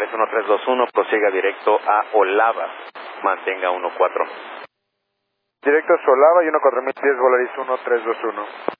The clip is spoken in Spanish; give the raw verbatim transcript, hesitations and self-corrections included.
Volaris uno tres dos uno, prosiga directo a Olava, mantenga uno cuatro. Directo a Solava y uno cuatro mil diez Volaris uno tres dos uno.